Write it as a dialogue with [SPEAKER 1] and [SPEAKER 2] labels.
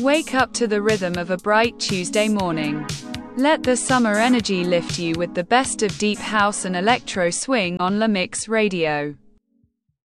[SPEAKER 1] Wake up to the rhythm of a bright Tuesday morning. Let the summer energy lift you with the best of deep house and electro swing on La Mix Radio.